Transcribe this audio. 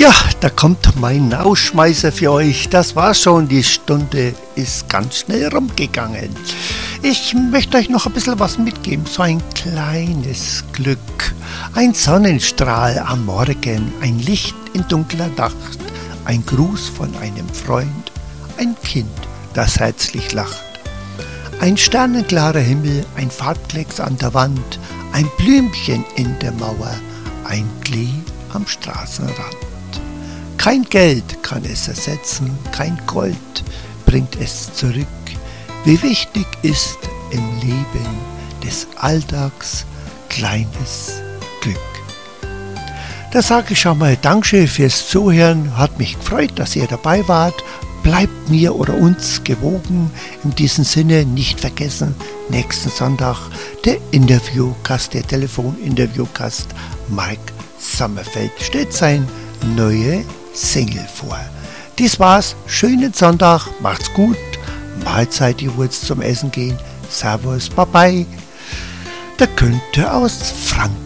Ja, da kommt mein Ausschmeißer für euch. Das war's schon, die Stunde ist ganz schnell rumgegangen. Ich möchte euch noch ein bisschen was mitgeben, so ein kleines Glück. Ein Sonnenstrahl am Morgen, ein Licht in dunkler Nacht, ein Gruß von einem Freund, ein Kind, das herzlich lacht. Ein sternenklarer Himmel, ein Farbklecks an der Wand, ein Blümchen in der Mauer, ein Klee am Straßenrand. Kein Geld kann es ersetzen, kein Gold bringt es zurück. Wie wichtig ist im Leben des Alltags kleines Glück. Da sage ich schon mal Dankeschön fürs Zuhören. Hat mich gefreut, dass ihr dabei wart. Bleibt mir oder uns gewogen. In diesem Sinne nicht vergessen, nächsten Sonntag der Interviewgast, der Telefoninterviewgast Mike Sommerfeld stellt sein neue Single vor. Dies war's. Schönen Sonntag. Macht's gut. Mahlzeit, ihr wollt zum Essen gehen. Servus, bye bye. Der Günther aus Frankreich.